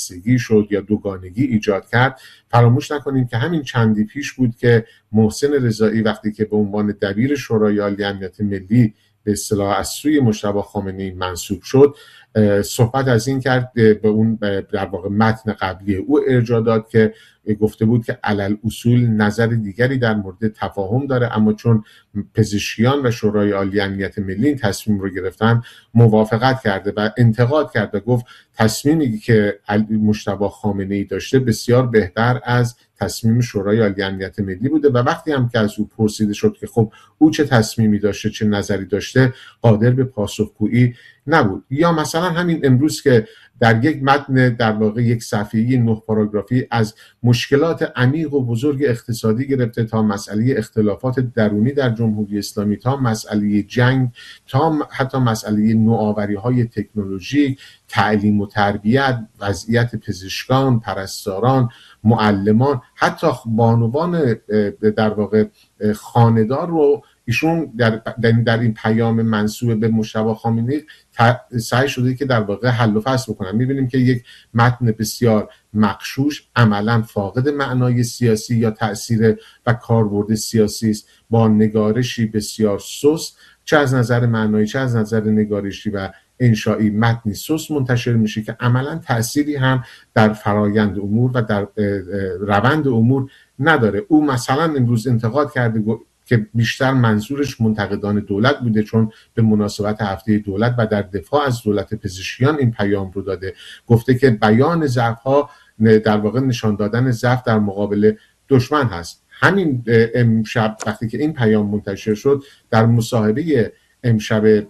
وابستگی شد یا دوگانگی ایجاد کرد، فراموش نکنیم که همین چندی پیش بود که محسن رضایی وقتی که به عنوان دبیر شورای عالی امنیت ملی به اصطلاح از سوی مجتبی خامنه‌ای منصوب شد، صحبت از این کرد، به اون در واقع متن قبلی او ارجاع داد که گفته بود که علل اصول نظر دیگری در مورد تفاهم داره، اما چون پزشکیان و شورای عالی امنیت ملی این تصمیم رو گرفتن موافقت کرده و انتقاد کرد و گفت تصمیمی که مجتبی خامنه‌ای داشته بسیار بهتر از تصمیم شورای عالی امنیت ملی بوده. و وقتی هم که از او پرسیده شد که خب او چه تصمیمی داشته، چه نظری داشته، قادر به پاسخگویی نبود. یا مثلا همین امروز که در یک متن در واقع یک صفحه‌ای 9 پاراگرافی از مشکلات عمیق و بزرگ اقتصادی گرفته تا مسئله اختلافات درونی در جمهوری اسلامی، تا مسئله جنگ، تا حتی مسئله نوآوری‌های تکنولوژیک، تعلیم و تربیت، وضعیت پزشکان، پرستاران، معلمان، حتی بانوان در واقع خانه‌دار رو ایشون در این پیام منسوب به مجتبی خامنه‌ای سعی شده که در واقع حل و فصل بکنن. می‌بینیم که یک متن بسیار مغشوش، عملاً فاقد معنای سیاسی یا تأثیر و کاربرد سیاسی است، با نگارشی بسیار سست، چه از نظر معنایی چه از نظر نگارشی و انشایی، متنی سست منتشر میشه که عملاً تأثیری هم در فرایند امور و در روند امور نداره. او مثلا امروز انتقاد کرده که بیشتر منظورش منتقدان دولت بوده، چون به مناسبت هفته دولت و در دفاع از دولت پزشکیان این پیام رو داده. گفته که بیان ضعف‌ها در واقع نشان دادن ضعف در مقابل دشمن هست. همین امشب وقتی که این پیام منتشر شد، در مصاحبه امشب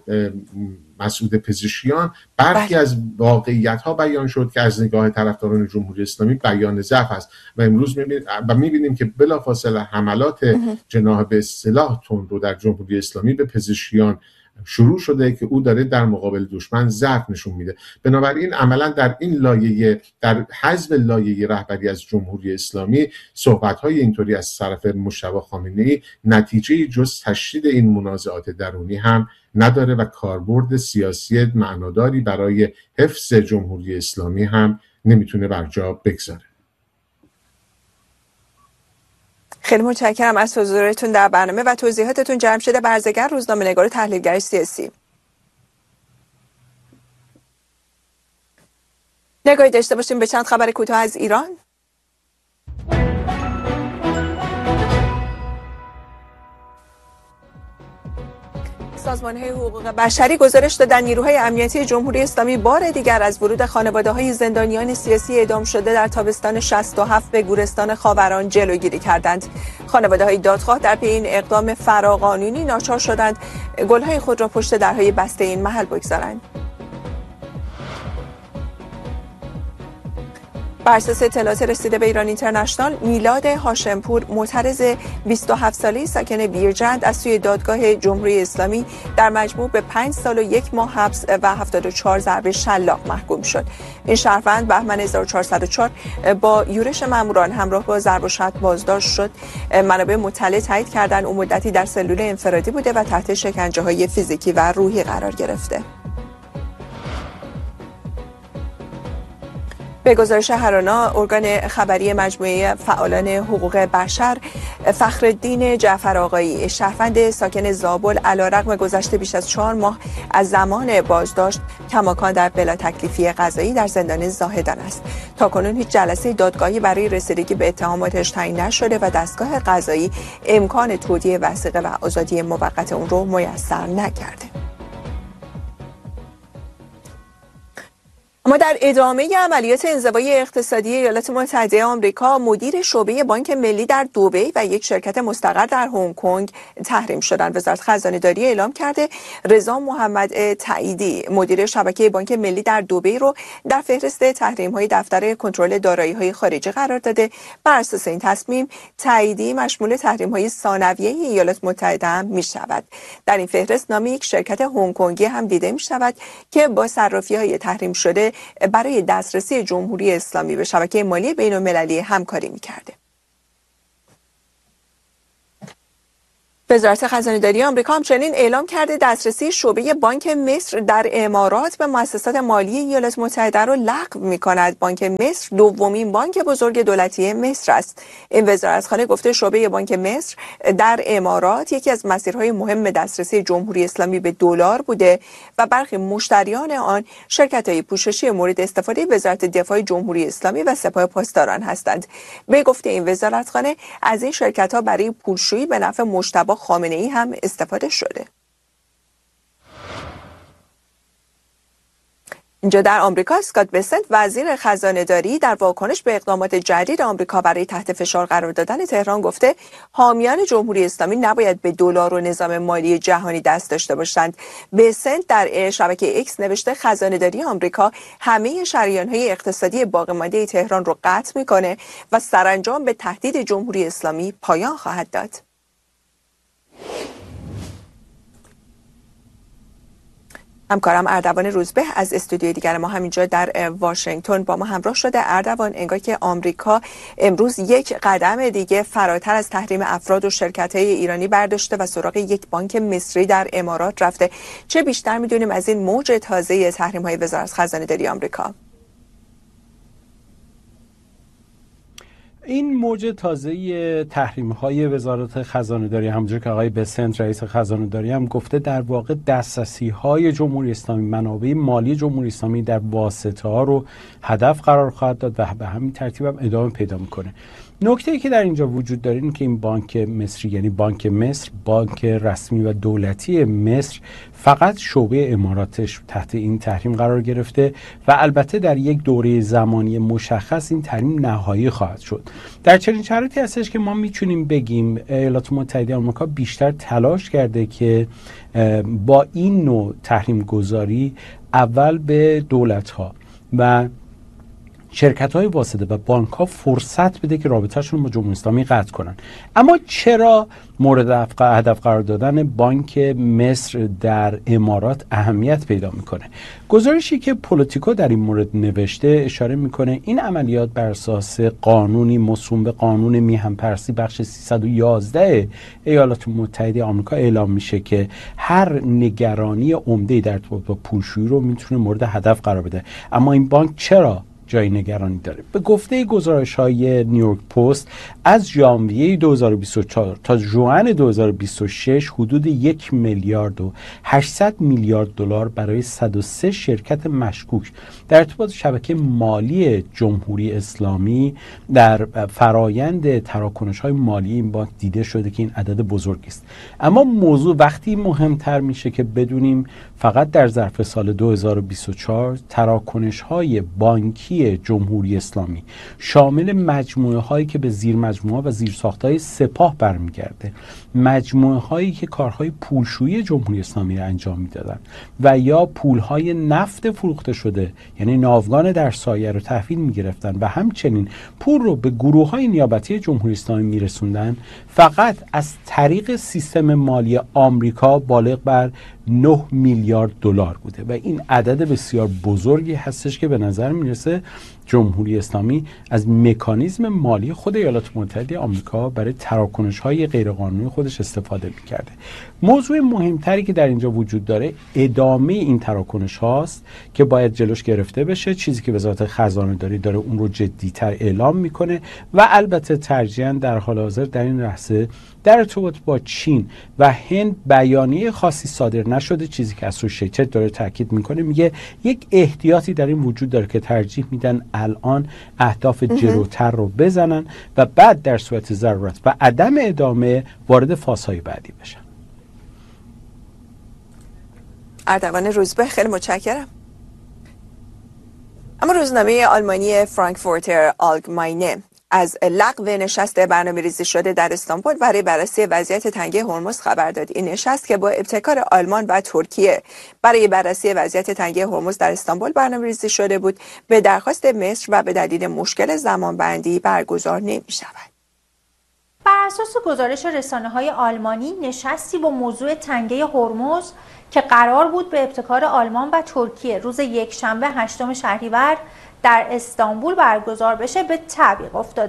مسعود پزشکیان برخی از واقعیت‌ها بیان شد که از نگاه طرفداران جمهوری اسلامی بیان ضعف است و امروز می‌بینیم که بلافاصله حملات جناح به اصطلاح تند رو در جمهوری اسلامی به پزشکیان شروع شده که او داره در مقابل دشمن ضعف نشون میده. بنابراین عملا در این لایه، در حزب لایه رهبری از جمهوری اسلامی، صحبت‌های اینطوری از طرف مجتبی خامنه‌ای نتیجه جز تشدید این منازعات درونی هم نداره و کاربرد سیاسی معناداری برای حفظ جمهوری اسلامی هم نمیتونه بر جا بگذاره. خیلی متشکرم از حضورتون در برنامه و توضیحاتتون. جمشید برزگر، روزنامه‌نگار و تحلیلگر سیاسی. نگاهی داشته باشیم به چند خبر کوتاه از ایران. سازمان‌های حقوق بشری گزارش دادند نیروهای امنیتی جمهوری اسلامی بار دیگر از ورود خانواده‌های زندانیان سیاسی اعدام شده در تابستان 67 به گورستان خاوران جلوگیری کردند. خانواده‌های دادخواه در پی این اقدام فراقانونی ناچار شدند گل‌های خود را پشت درهای بسته این محل بگذارند. بر اساس اطلاعات رسیده به ایران اینترنشنال، میلاد هاشمپور، معترض 27 ساله ساکن بیرجند، از سوی دادگاه جمهوری اسلامی در مجموع به 5 سال و 1 ماه حبس و 74 ضرب شلاق محکوم شد. این شهروند بهمن 1404 با یورش ماموران همراه با ضرب و شتم بازداشت شد. منابع مطلع تایید کردند او مدتی در سلول انفرادی بوده و تحت شکنجه‌های فیزیکی و روحی قرار گرفته. به گزارش هرانا، ارگان خبری مجموعه فعالان حقوق بشر، فخرالدین جعفر آقایی، شهروند ساکن زابل، علیرغم گذشته بیش از 4 ماه از زمان بازداشت، کماکان در بلا تکلیفی قضایی در زندان زاهدان است. تاکنون هیچ جلسه دادگاهی برای رسیدگی به اتهاماتش تعیین نشده و دستگاه قضایی امکان تودیع وثیقه و آزادی موقت اون رو میسر نکرده. اما در ادامه عملیات انزوای اقتصادی ایالات متحده آمریکا، مدیر شعبه بانک ملی در دبی و یک شرکت مستقر در هنگ کنگ تحریم شدند. وزارت خزانه‌داری اعلام کرده رضا محمد تاییدی، مدیر شبکه بانک ملی در دبی، رو در فهرست تحریم‌های دفتر کنترل دارایی‌های خارجی قرار داده. بر اساس این تصمیم، تاییدی مشمول تحریم‌های ثانویه ایالات متحده هم می‌شود. در این فهرست نام یک شرکت هنگ کنگی هم دیده می‌شود که با صرافی‌های تحریم شده برای دسترسی جمهوری اسلامی به شبکه مالی بین‌المللی همکاری می‌کرده. وزارت خزانه‌داری آمریکا همچنین اعلام کرده دسترسی شعبه بانک مصر در امارات به مؤسسات مالی ایالات متحده را لغو می‌کند. بانک مصر دومین بانک بزرگ دولتی مصر است. این وزارتخانه گفته شعبه بانک مصر در امارات یکی از مسیرهای مهم دسترسی جمهوری اسلامی به دلار بوده و برخی مشتریان آن شرکت‌های پوششی مورد استفاده وزارت دفاع جمهوری اسلامی و سپاه پاسداران هستند. به گفته این وزارتخانه از این شرکت‌ها برای پولشویی به نفع مجتبی خامنه‌ای هم استفاده شده. اینجا در آمریکا اسکات بسنت وزیر خزانه‌داری در واکنش به اقدامات جدید آمریکا برای تحت فشار قرار دادن تهران گفته حامیان جمهوری اسلامی نباید به دلار و نظام مالی جهانی دست داشته باشند. بسنت در شبکه ایکس نوشته خزانه‌داری آمریکا همه شریان‌های اقتصادی باقی مانده تهران رو قطع می‌کنه و سرانجام به تهدید جمهوری اسلامی پایان خواهد داد. همکارم اردوان روزبه از استودیوی دیگر ما همینجا در واشنگتن با ما همراه شده. اردوان، انگار که آمریکا امروز یک قدم دیگه فراتر از تحریم افراد و شرکت‌های ایرانی برداشته و سراغ یک بانک مصری در امارات رفته. چه بیشتر می‌دونیم از این موج تازه تحریم‌های وزارت خزانه‌داری آمریکا؟ این موج تازه تحریم‌های وزارت خزانه‌داری، همونجور که آقای بسنت رئیس خزانه‌داری هم گفته، در واقع دسترسی‌های جمهوری اسلامی، منابع مالی جمهوری اسلامی در واسطه‌ها رو هدف قرار خواهد داد و به همین ترتیب هم ادامه پیدا می‌کنه. نکته‌ای که در اینجا وجود داره اینه که این بانک مصری، یعنی بانک مصر، بانک رسمی و دولتی مصر، فقط شعبه اماراتش تحت این تحریم قرار گرفته و البته در یک دوره زمانی مشخص این تحریم نهایی خواهد شد. در چنین شرایطی هستش که ما میتونیم بگیم ایالات متحده آمریکا بیشتر تلاش کرده که با این نوع تحریم گذاری اول به دولت‌ها و شرکت‌های واسطه و بانک‌ها فرصت بده که رابطه‌شون با جمهوری اسلامی قطع کنن. اما چرا مورد هدف قرار دادن بانک مصر در امارات اهمیت پیدا میکنه؟ گزارشی که پولیتیکو در این مورد نوشته اشاره میکنه این عملیات بر اساس قانونی موسوم به قانون میهن‌پرستی بخش 311 ایالات متحده آمریکا اعلام میشه که هر نگرانی عمده‌ای در ارتباط با پولشویی رو میتونه مورد هدف قرار بده. اما این بانک چرا جای نگرانی داره؟ به گفته گزارش‌های نیویورک پست از ژانویه 2024 تا ژوئن 2026 حدود 1 میلیارد و 800 میلیارد دلار برای 103 شرکت مشکوک در ارتباط شبکه مالی جمهوری اسلامی در فرایند تراکنش‌های مالی این بانک دیده شده که این عدد بزرگی است. اما موضوع وقتی مهمتر میشه که بدونیم فقط در ظرف سال 2024 تراکنش‌های بانکی جمهوری اسلامی شامل مجموعه هایی که به زیر مجموعه و زیر ساختهای سپاه برمیگرده، مجموعه هایی که کارهای پولشویی جمهوری اسلامی را انجام میدادن و یا پولهای نفت فروخته شده، یعنی ناوگان در سایه رو تحویل میگرفتن و همچنین پول رو به گروه های نیابتی جمهوری اسلامی میرسوندن، فقط از طریق سیستم مالی آمریکا بالغ بر 9 میلیارد دلار بوده و این عدد بسیار بزرگی هستش که به نظر میرسه جمهوری اسلامی از مکانیزم مالی خود ایالات متحده آمریکا برای تراکنش‌های غیرقانونی خودش استفاده می‌کرده. موضوع مهمتری که در اینجا وجود داره ادامه این تراکنش هاست که باید جلوش گرفته بشه، چیزی که وزارت خزانه‌داری داره اون رو جدی‌تر اعلام میکنه و البته ترجیحاً در حال حاضر در این لحظه در ارتباط با چین و هند بیانیه خاصی صادر نشده. چیزی که اسوسییتد داره تاکید میکنه، میگه یک احتیاطی در این وجود داره که ترجیح میدن الان اهداف جلوتر رو بزنن و بعد در صورت ضرورت و عدم ادامه وارد فازهای بعدی بشن. اردوان روزبه، خیلی متشکرم. اما روزنامه آلمانی فرانکفورتر آلگماینه از لغو نشست برنامه‌ریزی شده در استانبول برای بررسی وضعیت تنگه هرمز خبر داد. این نشست که با ابتکار آلمان و ترکیه برای بررسی وضعیت تنگه هرمز در استانبول برنامه‌ریزی شده بود، به درخواست مصر و به دلیل مشکل زمانبندی برگزار نمی‌شود. بر اساس گزارش رسانه‌های آلمانی، نشستی با موضوع تنگه هرمز که قرار بود به ابتکار آلمان و ترکیه روز یکشنبه 8 شهریور در استانبول برگزار بشه به تعویق افتاده.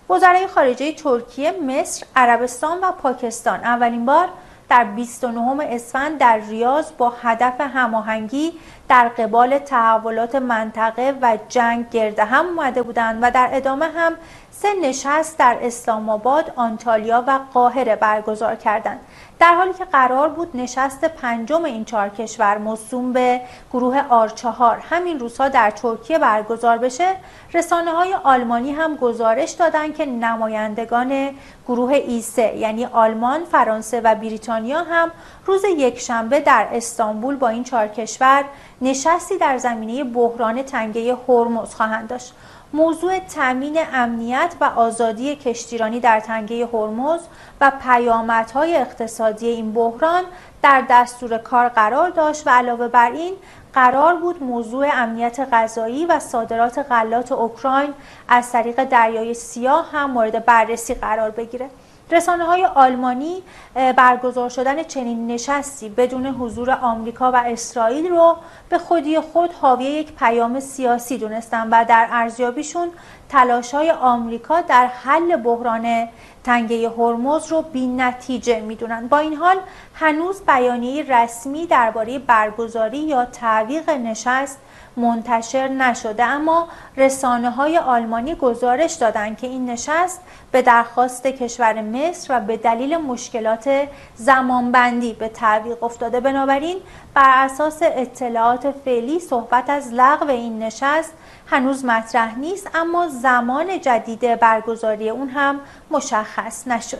وزرای خارجه ترکیه، مصر، عربستان و پاکستان اولین بار در 29 اسفند در ریاض با هدف هماهنگی در قبال تحولات منطقه و جنگ گرد هم اومده بودند و در ادامه هم 3 نشست در اسلام آباد، آنتالیا و قاهره برگزار کردند. در حالی که قرار بود نشست 5 این 4 کشور موسوم به گروه آر4 همین روزها در ترکیه برگزار بشه، رسانه‌های آلمانی هم گزارش دادند که نمایندگان گروه E3 یعنی آلمان، فرانسه و بریتانیا هم روز یکشنبه در استانبول با این 4 کشور نشستی در زمینه بحران تنگه هرمز خواهند داشت. موضوع تامین امنیت و آزادی کشتیرانی در تنگه هرمز و پیامدهای اقتصادی این بحران در دستور کار قرار داشت و علاوه بر این قرار بود موضوع امنیت غذایی و صادرات غلات اوکراین از طریق دریای سیاه هم مورد بررسی قرار بگیره. رسانه‌های آلمانی برگزار شدن چنین نشستی بدون حضور آمریکا و اسرائیل رو به خودی خود حاوی یک پیام سیاسی دونستن و در ارزیابیشون تلاش‌های آمریکا در حل بحران تنگه هرمز رو بی‌نتیجه میدونن. با این حال هنوز بیانیه رسمی درباره برگزاری یا تعویق نشست منتشر نشده، اما رسانه‌های آلمانی گزارش دادند که این نشست به درخواست کشور مصر و به دلیل مشکلات زمانبندی به تعویق افتاده. بنابراین بر اساس اطلاعات فعلی صحبت از لغو این نشست هنوز مطرح نیست، اما زمان جدید برگزاری اون هم مشخص نشده.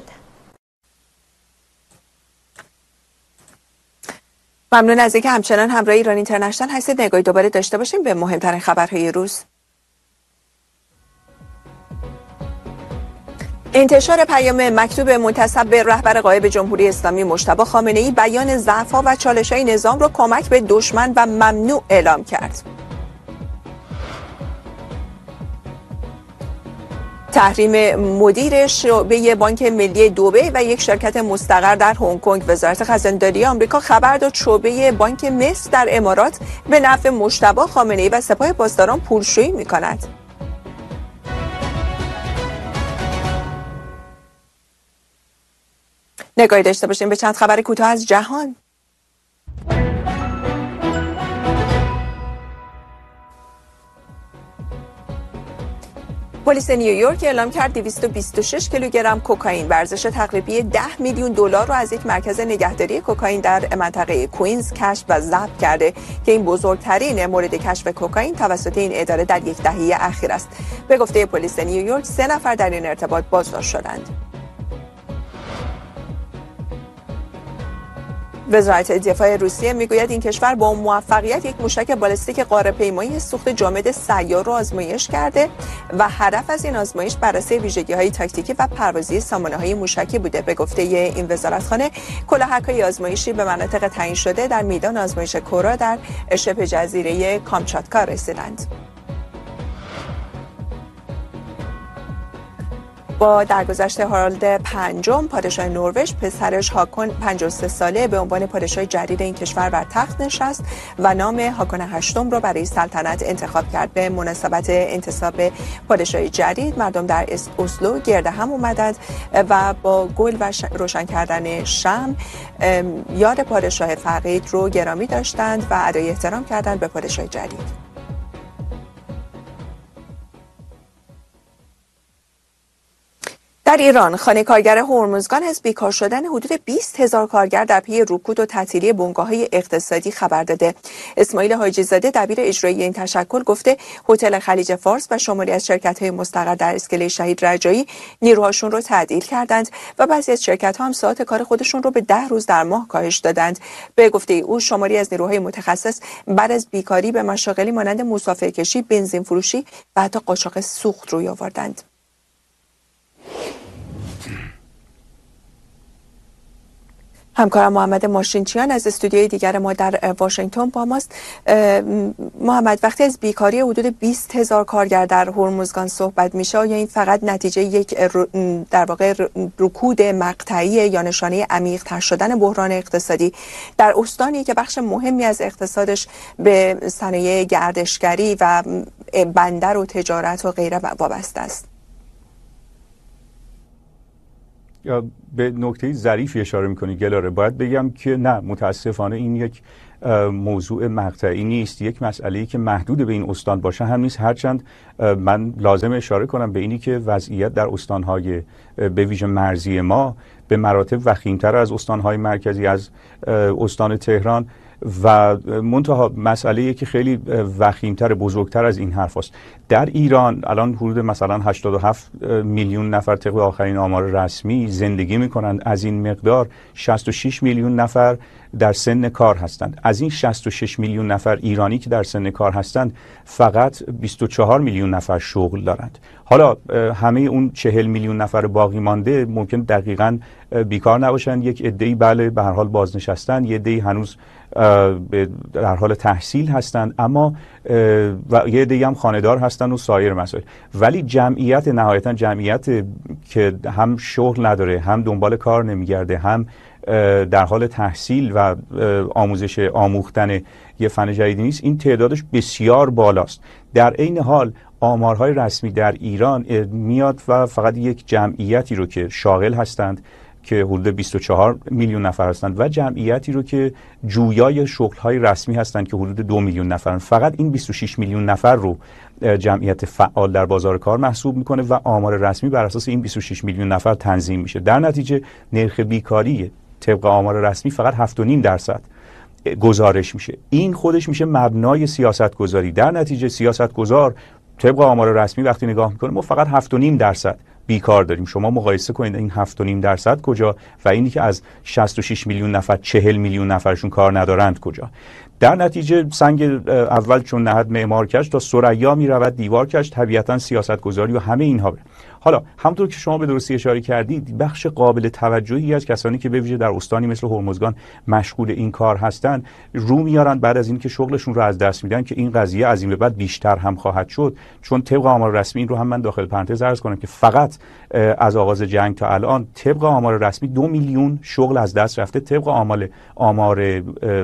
ممنون از اینکه همچنان همراه ایران اینترنشنال هستید. نگاهی دوباره داشته باشیم به مهمترین خبرهای روز. انتشار پیام مکتوب منتسب به رهبر غایب جمهوری اسلامی مجتبی خامنه‌ای بیان ضعف‌ها و چالش‌های نظام را کمک به دشمن و ممنوع اعلام کرد. تحریم مدیر شعبه بانک ملی دبی و یک شرکت مستقر در هنگ کنگ. وزارت خزانه‌داری آمریکا خبر داد شعبه بانک مصر در امارات به نفع مجتبی خامنه‌ای و سپاه پاسداران پولشویی می‌کند. نگاهی داشته باشیم به چند خبر کوتاه از جهان. پلیس نیویورک اعلام کرد 226 کیلوگرم کوکائین به ارزش تقریبی 10 میلیون دلار را از یک مرکز نگهداری کوکائین در منطقه کوینز کشف و ضبط کرده که این بزرگترین مورد کشف کوکائین توسط این اداره در یک دهه اخیر است. به گفته پلیس نیویورک 3 نفر در این ارتباط بازداشت شدند. وزارت دفاع روسیه میگوید این کشور با موفقیت یک موشک بالستیک قاره‌پیمایی سوخت جامد سیار را آزمایش کرده و هدف از این آزمایش بررسی ویژگی‌های تاکتیکی و پروازی سامانه‌های موشکی بوده. به گفته این وزارتخانه کلاهک‌های آزمایشی به مناطق تعیین شده در میدان آزمایش کورا در شبه جزیره کامچاتکا رسیدند. با درگذشت هارالد پنجم پادشاه نروژ، پسرش هاکون 53 ساله به عنوان پادشاه جدید این کشور بر تخت نشست و نام هاکون هشتم را برای سلطنت انتخاب کرد. به مناسبت انتصاب پادشاه جدید مردم در اسلو گرد هم اومدند و با گل و روشن کردن شمع یاد پادشاه فقید رو گرامی داشتند و ادای احترام کردند به پادشاه جدید. در ایران خانه کارگر هرمزگان از بیکار شدن حدود 20,000 کارگر در پی رکود و تعطیلی بنگاه‌های اقتصادی خبر داده. اسماعیل حاجی زاده دبیر اجرایی این تشکل گفته هتل خلیج فارس و شماری از شرکت‌های مستقر در اسکله شهید رجایی نیروهاشون رو تعطیل کردند و بعضی از شرکت‌ها هم ساعت کار خودشون رو به 10 روز در ماه کاهش دادند. به گفته او شماری از نیروهای متخصص بعد از بیکاری به مشاغلی مانند مسافرکشی، بنزین فروشی و حتی قاچاق سوخت روی آوردند. همکارم محمد ماشینچیان از استودیوی دیگر ما در واشنگتن با ماست. محمد، وقتی از بیکاری حدود 20,000 کارگر در هرمزگان صحبت میشه، یا این فقط نتیجه یک در واقع رکود مقطعی یا نشانه عمیق‌تر شدن بحران اقتصادی در استانی که بخش مهمی از اقتصادش به صنایع گردشگری و بندر و تجارت و غیره وابسته است؟ به نکته ظریفی اشاره می‌کنی گلاره. باید بگم که نه، متاسفانه این یک موضوع مقطعی نیست، یک مسئله‌ای که محدود به این استان باشه هم نیست، هرچند من لازم اشاره کنم به اینی که وضعیت در استان‌های به ویژه مرزی ما به مراتب وخیم‌تر از استان‌های مرکزی، از استان تهران و منتها مسئله‌ای که خیلی وخیم‌تر، بزرگتر از این حرف است. در ایران الان حدود مثلا 87 میلیون نفر طبق آخرین آمار رسمی زندگی می‌کنند. از این مقدار 66 میلیون نفر در سن کار هستند. از این 66 میلیون نفر ایرانی که در سن کار هستند، فقط 24 میلیون نفر شغل دارند. حالا همه اون 40 میلیون نفر باقی مانده ممکن دقیقاً بیکار نباشند. یک عده‌ای بله به هر حال بازنشستن، یه عده‌ای هنوز در حال تحصیل هستند، اما و یه عده‌ای هم خانه‌دار هستند و سایر مسائل. ولی جمعیت، نهایتاً جمعیت که هم شغل نداره، هم دنبال کار نمیگرده، هم در حال تحصیل و آموزش آموختن یه فن جدیدی نیست، این تعدادش بسیار بالاست. در عین حال آمارهای رسمی در ایران میاد و فقط یک جمعیتی رو که شاغل هستند که حدود 24 میلیون نفر هستند و جمعیتی رو که جویای شغل‌های رسمی هستند که حدود 2 میلیون نفرند، فقط این 26 میلیون نفر رو جمعیت فعال در بازار کار محسوب میکنه و آمار رسمی بر اساس این 26 میلیون نفر تنظیم میشه. در نتیجه نرخ بیکاری طبق آمار رسمی فقط 7.5% گزارش میشه. این خودش میشه مبنای سیاست گذاری. در نتیجه سیاست گذار طبق آمار رسمی وقتی نگاه میکنه ما فقط 7.5% بیکار داریم. شما مقایسه کنید این 7.5% کجا و اینی که از 66 میلیون نفر 40 میلیون نفرشون کار ندارند کجا. در نتیجه سنگ اول چون نهد معمار کش تا ثریا میرود دیوار کش، طبیعتا سیاست گذاری و همه اینها بره. حالا همونطور که شما به درستی اشاره کردید، بخش قابل توجهی از کسانی که به ویژه در استانی مثل هرمزگان مشغول این کار هستند رو میارن بعد از اینکه شغلشون رو از دست میدن که این قضیه از این به بعد بیشتر هم خواهد شد، چون طبق آمار رسمی، این رو هم من داخل پرانتز عرض کنم که فقط از آغاز جنگ تا الان طبق آمار رسمی 2 میلیون شغل از دست رفته. طبق آمار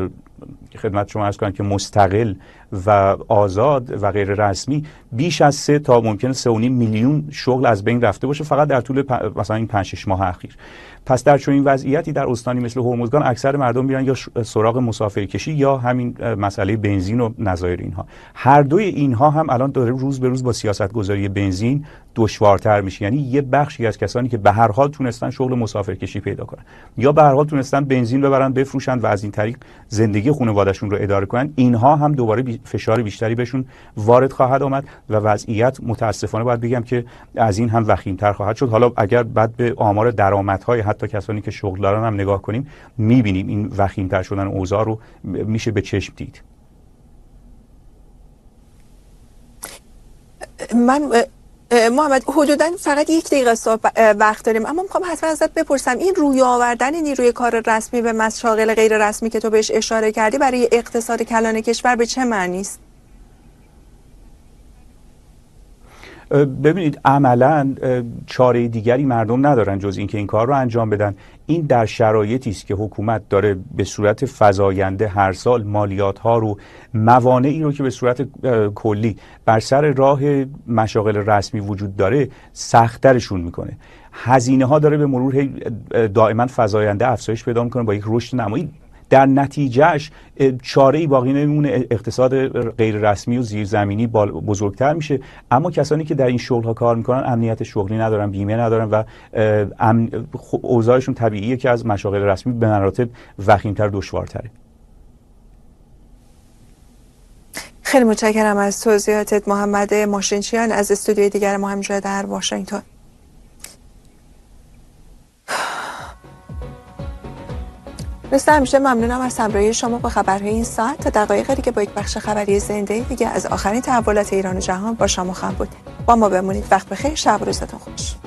خدمت شما عرض کنم که مستقل و آزاد و غیر رسمی بیش از 3 تا ممکن 3.5 میلیون شغل از بین رفته باشه فقط در طول مثلا این 5-6 ماه اخیر. پس در چنین وضعیتی در استانی مثل هرمزگان اکثر مردم میرن یا سراغ مسافرکشی یا همین مسئله بنزین و نظایر اینها. هر دوی اینها هم الان داره روز به روز با سیاست گذاری بنزین دشوارتر میشه. یعنی یه بخشی از کسانی که به هر حال تونستن شغل مسافرکشی پیدا کنن یا به هر حال تونستن بنزین ببرن بفروشن و از این طریق زندگی خانواده‌شون رو اداره کنن، اینها هم دوباره فشار بیشتری بهشون وارد خواهد آمد و وضعیت متاسفانه باید بگم که از این هم وخیم‌تر خواهد شد. حالا اگر بعد به آمار درآمدهای حتی کسانی که شغل دارن هم نگاه کنیم، می‌بینیم این وخیم‌تر شدن اوضاع رو میشه به چشم دید. محمد حدوداً فقط 1 دقیقه وقت داریم، اما میخوام حتما ازت بپرسم این روی آوردن نیروی کار رسمی به مشاغل غیر رسمی که تو بهش اشاره کردی برای اقتصاد کلان کشور به چه معنی است؟ ببینید عملاً چاره دیگری مردم ندارن جز اینکه این کار رو انجام بدن. این در شرایطی است که حکومت داره به صورت فزاینده هر سال مالیات‌ها رو، موانعی رو که به صورت کلی بر سر راه مشاغل رسمی وجود داره سخت‌ترشون میکنه. هزینه‌ها داره به مرور دائما فزاینده افزایش پیدا میکنه با یک رشد نمایی. در نتیجهش چاره‌ای باقی نمیمونه، اقتصاد غیر رسمی و زیرزمینی بزرگتر میشه، اما کسانی که در این شغل‌ها کار میکنن امنیت شغلی ندارن، بیمه ندارن و اوضاعشون طبیعیه که از مشاغل رسمی به مراتب وخیم‌تر، دشوارتره. خیلی متشکرم از توضیحاتت محمد ماشینچیان از استودیوی دیگر ما همینجا در واشنگتن. مثل همیشه ممنونم از همراهی شما با خبرهای این ساعت. تا دقایق دیگه با یک بخش خبری زنده دیگه از آخرین تحولات ایران و جهان با شما خواهم بود. با ما بمونید. وقت بخیر، شب و روزتون خوش.